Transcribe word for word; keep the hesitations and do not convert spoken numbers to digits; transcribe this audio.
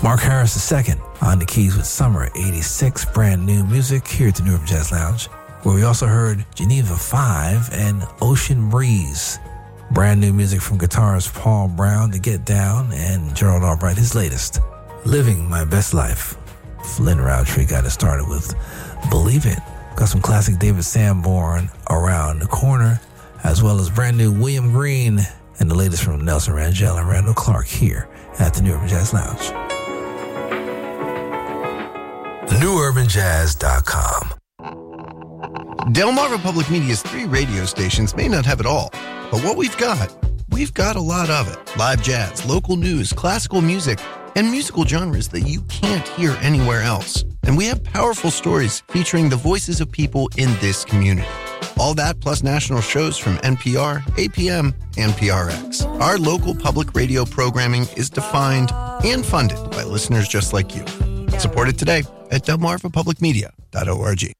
Mark Harris the second on the keys with Summer eighty-six, brand new music here at the New Urban Jazz Lounge, where we also heard Geneva five and Ocean Breeze. Brand new music from guitarist Paul Brown, to Get Down, and Gerald Albright, his latest, Living My Best Life. Flynn Roundtree got it started with Believe It. Got some classic David Sanborn, Around the Corner, as well as brand new William Green and the latest from Nelson Rangel and Randall Clark here at the New Urban Jazz Lounge. new urban jazz dot com. Delmarva Public Media's three radio stations may not have it all, but what we've got, we've got a lot of it. Live jazz, local news, classical music, and musical genres that you can't hear anywhere else. And we have powerful stories featuring the voices of people in this community. All that plus national shows from N P R, A P M, and P R X. Our local public radio programming is defined and funded by listeners just like you. Support it today at delmarva public media dot org.